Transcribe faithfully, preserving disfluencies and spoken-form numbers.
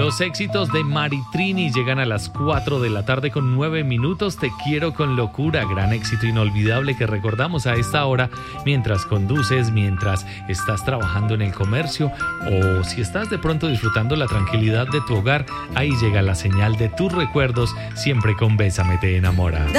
Los éxitos de Maritrini llegan a las cuatro de la tarde con nueve minutos. Te quiero con locura, gran éxito inolvidable que recordamos a esta hora mientras conduces, mientras estás trabajando en el comercio o si estás de pronto disfrutando la tranquilidad de tu hogar. Ahí llega la señal de tus recuerdos, siempre con Bésame te enamora.